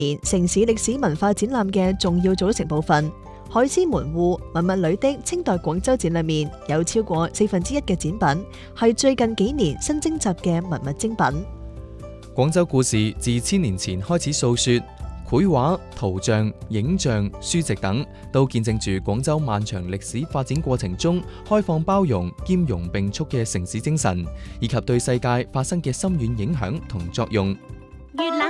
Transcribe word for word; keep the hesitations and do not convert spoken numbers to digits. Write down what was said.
城市歷史文化展覽嘅重要組成部分。海之門戶文物裏的清代廣州展裏面有超過四分之一嘅展品係最近幾年新徵集嘅文物精品。 廣州故事自千年前開始訴說，繪畫、圖像、影像、書籍等都見證住廣州漫長歷史發展過程中開放包容、兼容並蓄嘅城市精神，以及對世界發生嘅深遠影響同作用。 粵覽